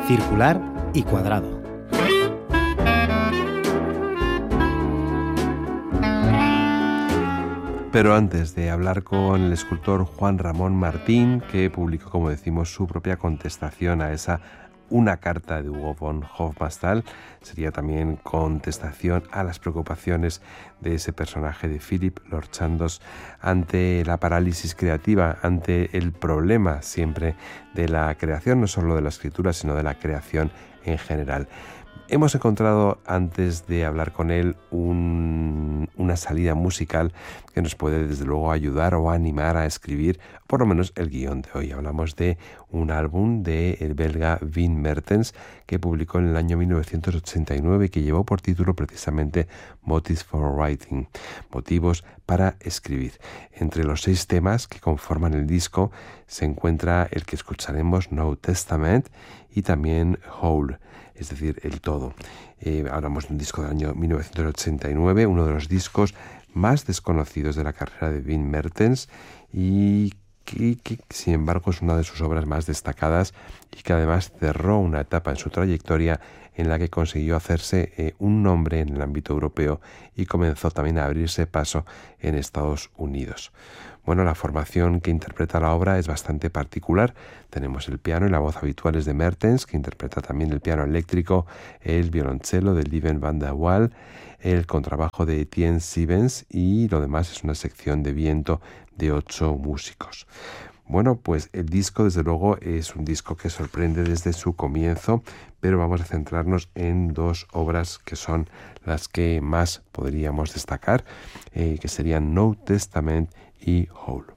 circular y cuadrado. Pero antes de hablar con el escultor Juan Ramón Martín, que publicó, como decimos, su propia contestación a esa Una carta de Hugo von Hofmannsthal, sería también contestación a las preocupaciones de ese personaje de Philip Lord Chandos ante la parálisis creativa, ante el problema siempre de la creación, no solo de la escritura, sino de la creación en general. Hemos encontrado, antes de hablar con él, una salida musical que nos puede, desde luego, ayudar o animar a escribir, por lo menos, el guión de hoy. Hablamos de un álbum del belga Wim Mertens, que publicó en el año 1989 y que llevó por título precisamente Motives for Writing, motivos para escribir. Entre los 6 temas que conforman el disco se encuentra el que escucharemos, No Testament, y también Whole, es decir, el todo. Hablamos de un disco del año 1989, uno de los discos más desconocidos de la carrera de Wim Mertens y que sin embargo es una de sus obras más destacadas y que además cerró una etapa en su trayectoria en la que consiguió hacerse un nombre en el ámbito europeo y comenzó también a abrirse paso en Estados Unidos. Bueno, la formación que interpreta la obra es bastante particular. Tenemos el piano y la voz habituales de Mertens, que interpreta también el piano eléctrico, el violonchelo de Lieven van der Waal, el contrabajo de Etienne Sivens y lo demás es una sección de viento de 8 músicos. Bueno, pues el disco desde luego es un disco que sorprende desde su comienzo, pero vamos a centrarnos en 2 obras que son las que más podríamos destacar, que serían No Testament y Whole.